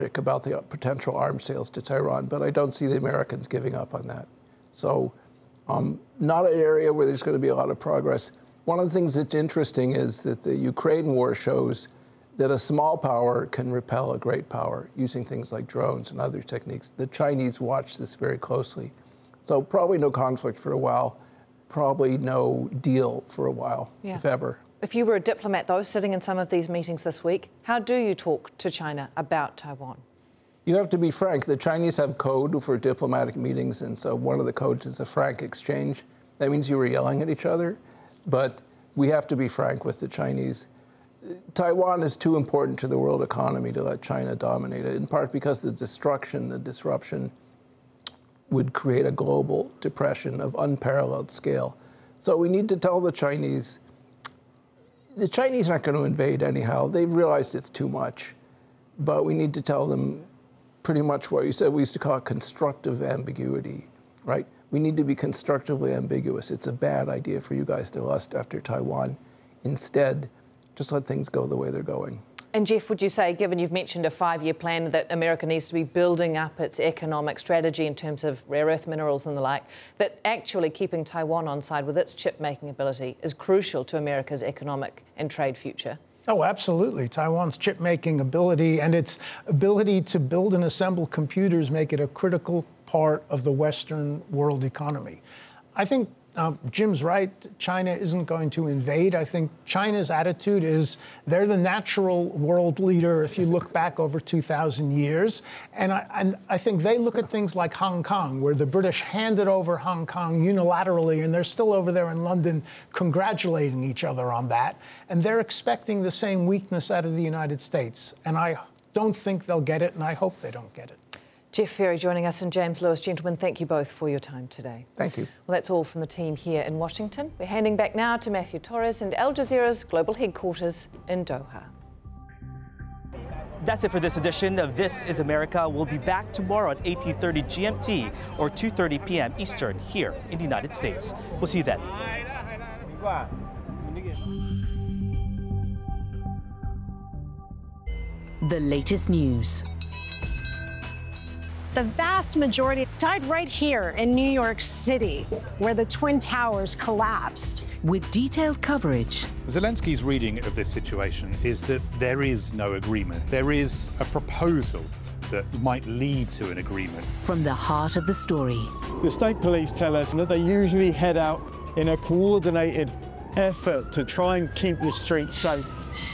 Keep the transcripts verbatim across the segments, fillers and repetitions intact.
about the potential arms sales to Tehran, but I don't see the Americans giving up on that. So um, not an area where there's going to be a lot of progress. One of the things that's interesting is that the Ukraine war shows that a small power can repel a great power using things like drones and other techniques. The Chinese watch this very closely. So probably no conflict for a while, probably no deal for a while, yeah. if ever. If you were a diplomat, though, sitting in some of these meetings this week, how do you talk to China about Taiwan? You have to be frank. The Chinese have code for diplomatic meetings, and so one of the codes is a frank exchange. That means you were yelling at each other, but we have to be frank with the Chinese. Taiwan is too important to the world economy to let China dominate it, in part because the destruction, the disruption would create a global depression of unparalleled scale. So we need to tell the Chinese, the Chinese aren't going to invade anyhow. They've realized it's too much. But we need to tell them pretty much what you said. We used to call it constructive ambiguity, right? We need to be constructively ambiguous. It's a bad idea for you guys to lust after Taiwan. Instead, just let things go the way they're going. And Jeff, would you say, given you've mentioned a five-year plan, that America needs to be building up its economic strategy in terms of rare earth minerals and the like, that actually keeping Taiwan on side with its chip-making ability is crucial to America's economic and trade future? Oh, absolutely. Taiwan's chip-making ability and its ability to build and assemble computers make it a critical part of the Western world economy. I think Uh, Jim's right. China isn't going to invade. I think China's attitude is they're the natural world leader if you look back over two thousand years. And I, and I think they look at things like Hong Kong, where the British handed over Hong Kong unilaterally, and they're still over there in London congratulating each other on that. And they're expecting the same weakness out of the United States. And I don't think they'll get it, and I hope they don't get it. Jeff Ferry joining us, and James Lewis. Gentlemen, thank you both for your time today. Thank you. Well, that's all from the team here in Washington. We're handing back now to Matthew Torres and Al Jazeera's global headquarters in Doha. That's it for this edition of This is America. We'll be back tomorrow at eighteen thirty G M T or two thirty p m Eastern here in the United States. We'll see you then. The latest news. The vast majority died right here in New York City, where the Twin Towers collapsed. With detailed coverage. Zelensky's reading of this situation is that there is no agreement. There is a proposal that might lead to an agreement. From the heart of the story. The state police tell us that they usually head out in a coordinated effort to try and keep the streets safe.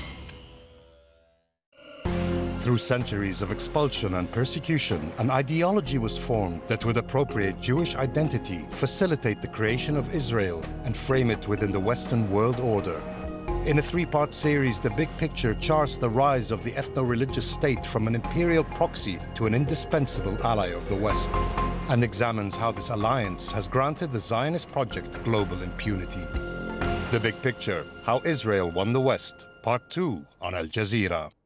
Through centuries of expulsion and persecution, an ideology was formed that would appropriate Jewish identity, facilitate the creation of Israel, and frame it within the Western world order. In a three-part series, The Big Picture charts the rise of the ethno-religious state from an imperial proxy to an indispensable ally of the West, and examines how this alliance has granted the Zionist project global impunity. The Big Picture, How Israel Won the West, Part two on Al Jazeera.